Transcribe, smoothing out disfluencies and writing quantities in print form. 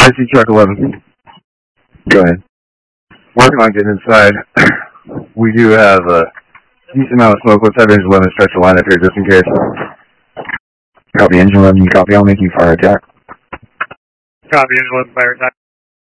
IC truck 11. Go ahead. Working on getting inside. We do have a decent amount of smoke. Let's have engine 11 stretch the line up here just in case. Copy engine 11, you copy. I'll make you fire attack. Copy engine 11, fire attack.